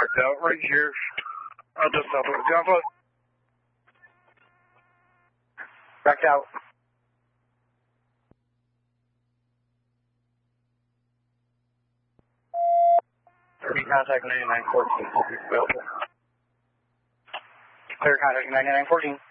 Backed out right here. Just southwest ground flood. Backed out. Contact 9914. Clear contact 9914.